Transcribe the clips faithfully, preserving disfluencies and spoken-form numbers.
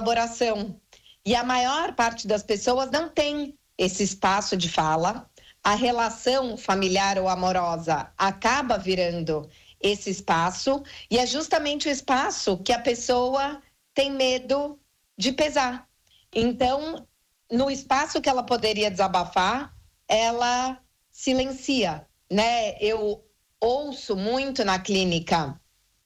elaboração. E a maior parte das pessoas não tem esse espaço de fala. A relação familiar ou amorosa acaba virando esse espaço, e é justamente o espaço que a pessoa tem medo de pesar. Então, no espaço que ela poderia desabafar, ela silencia, né? Eu ouço muito na clínica: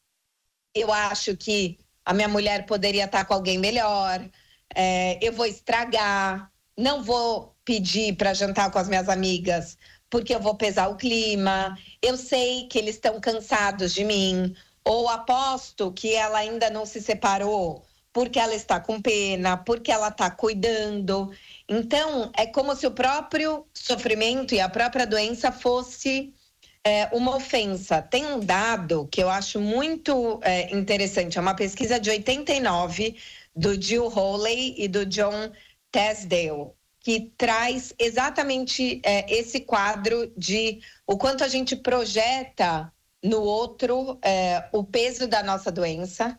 eu acho que a minha mulher poderia estar com alguém melhor, é, eu vou estragar, não vou pedir para jantar com as minhas amigas porque eu vou pesar o clima, eu sei que eles estão cansados de mim, ou aposto que ela ainda não se separou porque ela está com pena, porque ela está cuidando. Então, é como se o próprio sofrimento e a própria doença fosse é, uma ofensa. Tem um dado que eu acho muito é, interessante, é uma pesquisa de oitenta e nove do Jill Hawley e do John Tesdale, que traz exatamente é, esse quadro de o quanto a gente projeta no outro é, o peso da nossa doença,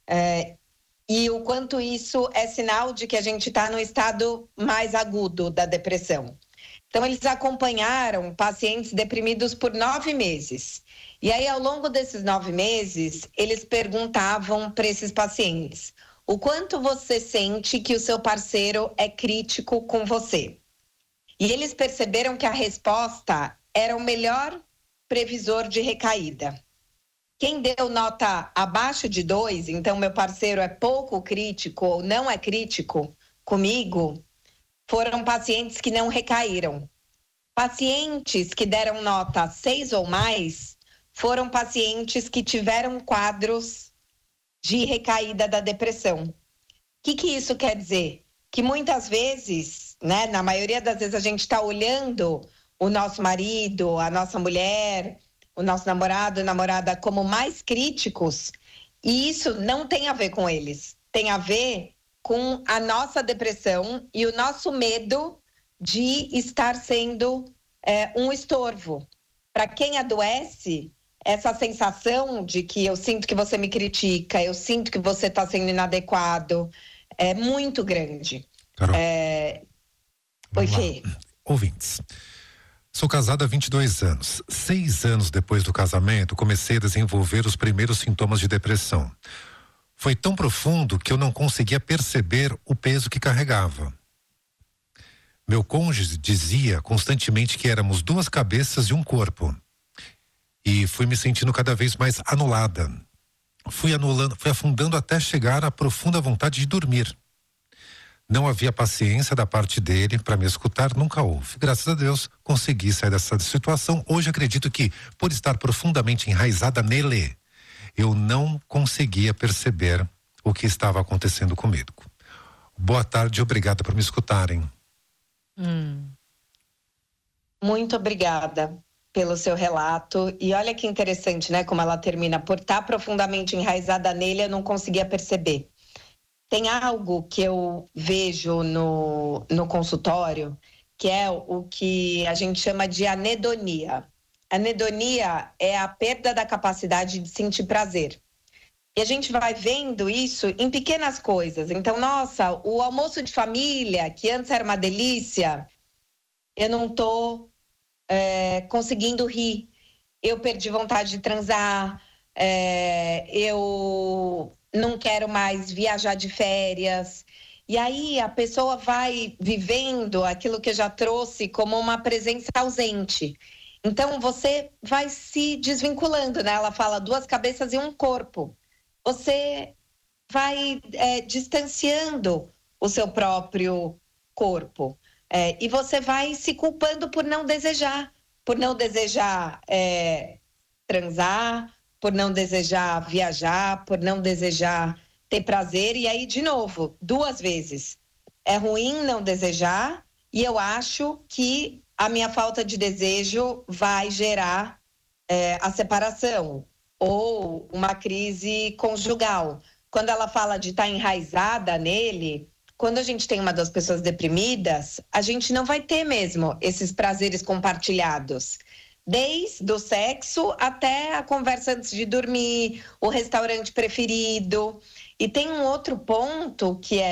é, e o quanto isso é sinal de que a gente está no estado mais agudo da depressão. Então, eles acompanharam pacientes deprimidos por nove meses. E aí, ao longo desses nove meses, eles perguntavam para esses pacientes: o quanto você sente que o seu parceiro é crítico com você? E eles perceberam que a resposta era o melhor previsor de recaída. Quem deu nota abaixo de dois, então meu parceiro é pouco crítico ou não é crítico comigo, foram pacientes que não recaíram. Pacientes que deram nota seis ou mais foram pacientes que tiveram quadros de recaída da depressão. O que, que isso quer dizer? Que muitas vezes, né, na maioria das vezes, a gente está olhando o nosso marido, a nossa mulher, o nosso namorado, namorada como mais críticos, e isso não tem a ver com eles. Tem a ver com a nossa depressão e o nosso medo de estar sendo é, um estorvo. Para quem adoece, essa sensação de que eu sinto que você me critica, eu sinto que você está sendo inadequado, é muito grande. Carol, é... Oi, Fê. Ouvintes, sou casada há vinte e dois anos. Seis anos depois do casamento, comecei a desenvolver os primeiros sintomas de depressão. Foi tão profundo que eu não conseguia perceber o peso que carregava. Meu cônjuge dizia constantemente que éramos duas cabeças e um corpo. E fui me sentindo cada vez mais anulada. Fui anulando, fui afundando até chegar à profunda vontade de dormir. Não havia paciência da parte dele para me escutar, nunca houve. Graças a Deus, consegui sair dessa situação. Hoje acredito que, por estar profundamente enraizada nele, eu não conseguia perceber o que estava acontecendo comigo. Boa tarde e obrigada por me escutarem. Hum. Muito obrigada pelo seu relato. E olha que interessante, né? Como ela termina. Por estar profundamente enraizada nele, eu não conseguia perceber. Tem algo que eu vejo no, no consultório, que é o que a gente chama de anedonia. Anedonia é a perda da capacidade de sentir prazer. E a gente vai vendo isso em pequenas coisas. Então, nossa, o almoço de família, que antes era uma delícia, eu não estou é, conseguindo rir. Eu perdi vontade de transar, é, eu não quero mais viajar de férias. E aí a pessoa vai vivendo aquilo que eu já trouxe como uma presença ausente. Então você vai se desvinculando, né? Ela fala duas cabeças e um corpo. Você vai é, distanciando o seu próprio corpo. É, e você vai se culpando por não desejar. Por não desejar é, transar, por não desejar viajar, por não desejar ter prazer. E aí, de novo, duas vezes. É ruim não desejar e eu acho que a minha falta de desejo vai gerar é, a separação ou uma crise conjugal. Quando ela fala de estar enraizada nele, quando a gente tem uma das pessoas deprimidas, a gente não vai ter mesmo esses prazeres compartilhados. Desde o sexo até a conversa antes de dormir, o restaurante preferido. E tem um outro ponto que é